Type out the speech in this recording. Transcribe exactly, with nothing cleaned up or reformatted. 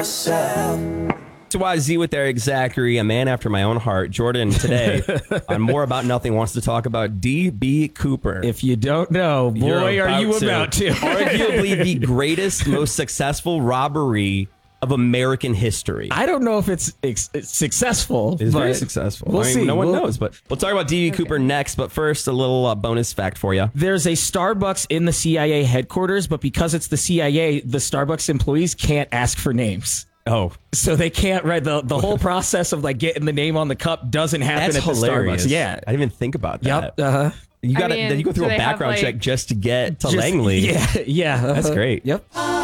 myself. To Y Z with Eric Zachary, a man after my own heart. Jordan, today on More About Nothing wants to talk about D B. Cooper. If you don't know, boy, are you about to. Arguably the greatest, most successful robbery of American history. I don't know if it's, it's, it's successful. It's very successful. We'll I mean, see. No one we'll, knows, but we'll talk about D B. Okay. Cooper next. But first, a little uh, bonus fact for you. There's a Starbucks in the C I A headquarters, but because it's the C I A, the Starbucks employees can't ask for names. Oh, so they can't write the the whole process of like getting the name on the cup doesn't happen That's at the hilarious. Starbucks. Yeah, I didn't even think about that. Yep. Uh-huh. You got to I mean, then you go through do a they have, background like, check just to get to Just- Langley. Yeah, yeah. Uh-huh. That's great. Yep.